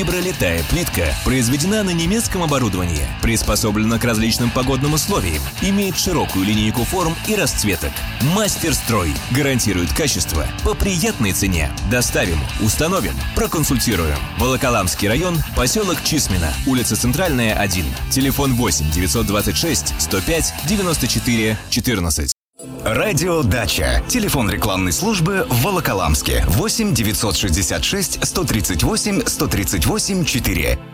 Вибролитая плитка произведена на немецком оборудовании, приспособлена к различным погодным условиям, имеет широкую линейку форм и расцветок. Мастерстрой гарантирует качество по приятной цене. Доставим, установим, проконсультируем. Волоколамский район, поселок Чисмино, улица Центральная, 1. Телефон 8 926 105 94 14. Радио «Дача». Телефон рекламной службы в Волоколамске. 8 966 138 138 4.